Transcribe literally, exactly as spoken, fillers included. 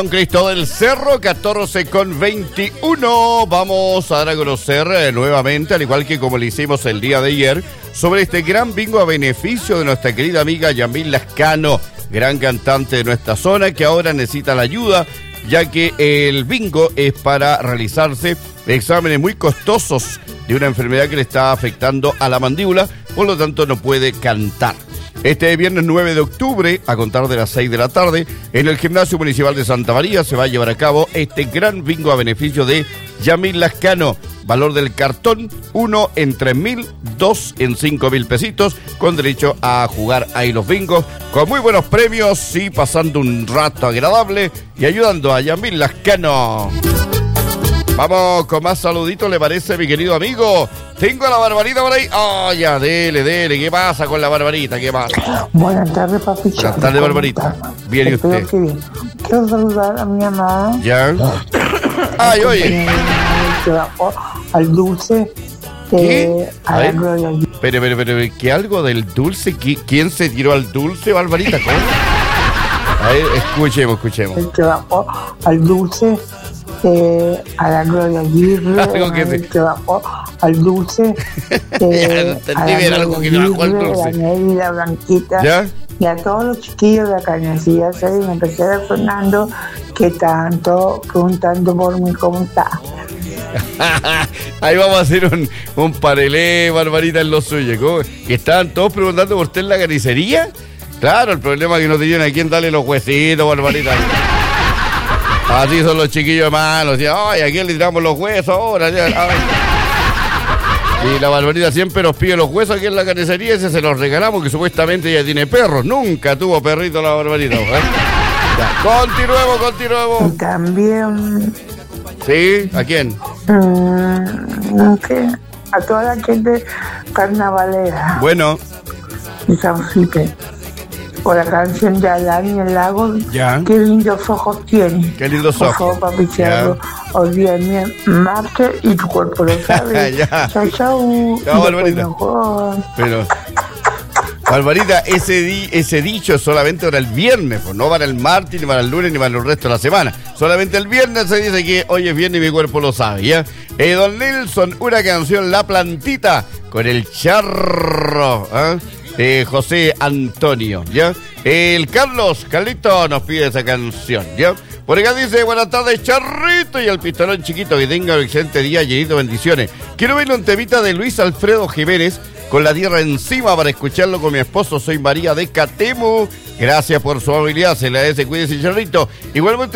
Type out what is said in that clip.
Cristo del Cerro, catorce con veintiuno. Vamos a dar a conocer eh, nuevamente, al igual que como lo hicimos el día de ayer, sobre este gran bingo a beneficio de nuestra querida amiga Yamil Lascano, gran cantante de nuestra zona, que ahora necesita la ayuda, ya que el bingo es para realizarse exámenes muy costosos de una enfermedad que le está afectando a la mandíbula, por lo tanto no puede cantar. Este viernes nueve de octubre, a contar de las seis de la tarde, en el Gimnasio Municipal de Santa María se va a llevar a cabo este gran bingo a beneficio de Yamil Lascano. Valor del cartón, uno en tres mil, dos en cinco mil pesitos, con derecho a jugar ahí los bingos, con muy buenos premios y pasando un rato agradable y ayudando a Yamil Lascano. Vamos con más saluditos, ¿le parece, mi querido amigo? Tengo a la Barbarita por ahí. Oh, ya, dele, dele. ¿Qué pasa con la Barbarita? ¿Qué pasa? Buenas tardes, papi. Buenas tardes, Barbarita. Bien, ¿y usted? Que bien. Quiero saludar a mi mamá. Ya. Ay, oye. Que bajó al dulce. ¿Qué? A la Gloria. Pero, pero, pero, ¿qué algo del dulce? ¿Quién se tiró al dulce, Barbarita? ¿Cómo? A ver, escuchemos, escuchemos. El que bajó al dulce. Eh, a la Gloria Aguirre, algo que, se... que bajó al dulce, eh, ya, a la Gloria algo que Aguirre, bajó al dulce. A la Nelly, la Blanquita, ¿ya? Y a todos los chiquillos de la Cañacilla, y en especial a Fernando, que tanto preguntando por mí cómo está. Ahí vamos a hacer un, un parelé, Barbarita, en lo suyo. ¿Cómo? Que estaban todos preguntando por usted en la carnicería. Claro, el problema es que no tenían a quién darle los huesitos, Barbarita. Así son los chiquillos malos. Ay, ¿a quién le tiramos los huesos ahora? Ay. Y la Barbarita siempre nos pide los huesos aquí en la carnicería y ese se los regalamos, que supuestamente ella tiene perros. Nunca tuvo perrito la Barbarita. ¿Eh? Ya. Continuemos, continuemos. Y también... ¿Sí? ¿A quién? Mmm, ¿qué? A toda la gente carnavalera. Bueno. Y San Felipe. Por la canción de Alán y el lago. Ya. Qué lindos ojos tiene. Qué lindos Por ojos. favor, papi, Charlo. Olvídame, Marte y tu cuerpo lo sabe. Ya. Chau, chau. Chau, Barbarita. Pero, Barbarita, ese, di, ese dicho es solamente para el viernes, pues no para el martes, ni para el lunes, ni para el resto de la semana. Solamente el viernes se dice que hoy es viernes y mi cuerpo lo sabe, ¿ya? Eh, don Nelson, una canción, La Plantita, con el charro, ¿eh? Eh, José Antonio, ¿ya? El Carlos, Carlito nos pide esa canción, ¿ya? Por acá dice, buenas tardes, Charrito, y el pistolón chiquito, que tenga un excelente día, llenito de bendiciones. Quiero verlo un temita de Luis Alfredo Jiménez, Con la Tierra Encima, para escucharlo con mi esposo. Soy María de Catemu. Gracias por su amabilidad, se le agradece, cuídese, Charrito. Igualmente